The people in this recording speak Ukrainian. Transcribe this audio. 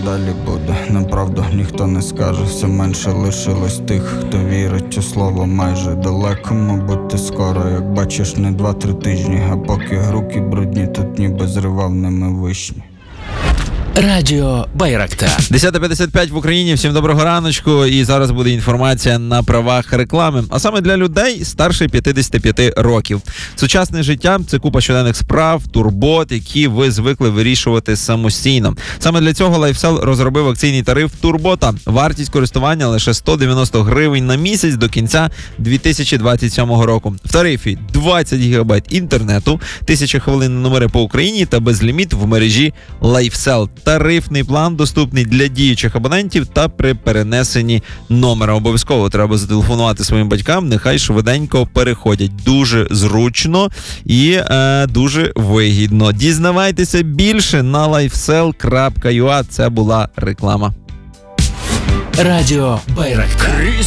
далі буде. Неправду ніхто не скаже, все менше лишилось тих, хто вірить у слово майже. Далеко, мабуть, ти скоро, як бачиш, не 2-3 тижні. А поки руки брудні, тут ніби зривав ними вишні. Радіо Байрактар. 10:55 в Україні. Всім доброго раночку. І зараз буде інформація на правах реклами. А саме для людей старше 55 років. Сучасне життя – це купа щоденних справ, турбот, які ви звикли вирішувати самостійно. Саме для цього LifeSell розробив акційний тариф Турбота. Вартість користування лише 190 гривень на місяць до кінця 2027 року. В тарифі 20 гігабайт інтернету, 1000 хвилин на номери по Україні та безліміт в мережі LifeSell. Тарифний план доступний для діючих абонентів та при перенесенні номера. Обов'язково треба зателефонувати своїм батькам, нехай швиденько переходять. Дуже зручно і дуже вигідно. Дізнавайтеся більше на lifesell.ua. Це була реклама. Радіо Байрактар.